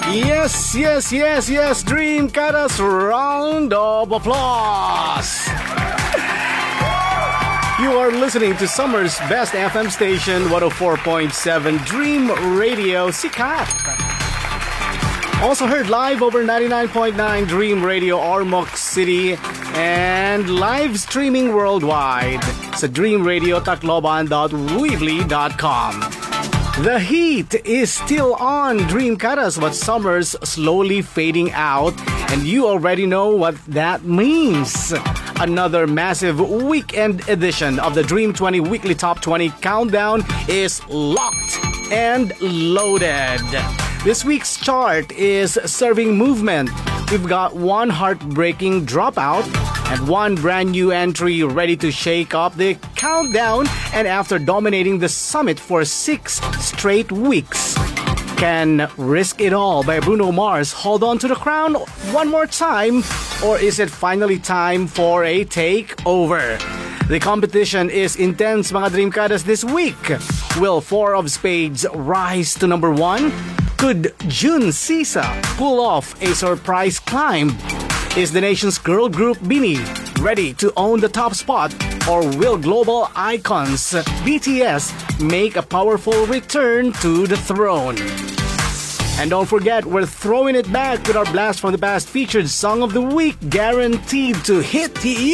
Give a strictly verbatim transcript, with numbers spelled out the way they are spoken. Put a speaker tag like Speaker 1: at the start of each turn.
Speaker 1: Yes, yes, yes, yes, Dreamcaters, round of applause. You are listening to Summer's best F M station, one oh four point seven Dream Radio Sikat. Also heard live over ninety-nine point nine Dream Radio Ormoc City and live streaming worldwide sa dream radio tacloban dot weebly dot com. The heat is still on, Dreamcaters, but summer's slowly fading out, and you already know what that means. Another massive weekend edition of the Dream twenty Weekly Top twenty Countdown is locked and loaded. This week's chart is Serving Movement. We've got one heartbreaking dropout and one brand new entry ready to shake up the countdown, and after dominating the summit for six straight weeks. Can Risk It All by Bruno Mars hold on to the crown one more time, or is it finally time for a takeover? The competition is intense, mga Dreamcaters, this week. Will Four of Spades rise to number one? Could Jun Sisa pull off a surprise climb? Is the nation's girl group BINI ready to own the top spot? Or will global icons B T S make a powerful return to the throne? And don't forget, we're throwing it back with our Blast from the Past featured Song of the Week, guaranteed to hit you.